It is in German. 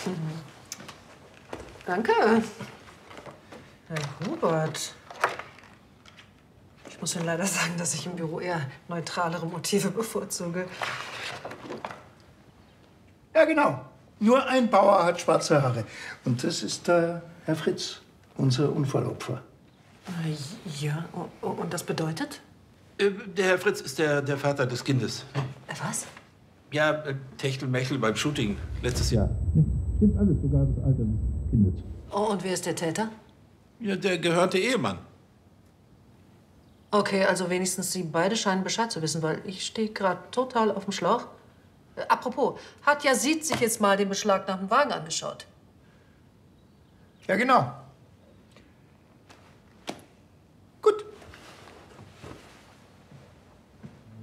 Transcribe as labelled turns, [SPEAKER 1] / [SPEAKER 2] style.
[SPEAKER 1] Danke. Herr Hubert. Ich muss Ihnen leider sagen, dass ich im Büro eher neutralere Motive bevorzuge.
[SPEAKER 2] Ja, genau. Nur ein Bauer hat schwarze Haare. Und das ist der Herr Fritz, unser Unfallopfer.
[SPEAKER 1] Ja, und das bedeutet?
[SPEAKER 3] Der Herr Fritz ist der Vater des Kindes.
[SPEAKER 1] Was?
[SPEAKER 3] Ja, Techtelmechtel beim Shooting letztes Jahr.
[SPEAKER 2] Stimmt alles, sogar das Alter des Kindes.
[SPEAKER 1] Oh, und wer ist der Täter?
[SPEAKER 3] Ja, der gehörte Ehemann.
[SPEAKER 1] Okay, also wenigstens Sie beide scheinen Bescheid zu wissen, weil ich stehe gerade total auf dem Schlauch. Apropos, hat ja Sied sich jetzt mal den beschlagnahmten Wagen angeschaut?
[SPEAKER 2] Ja, genau.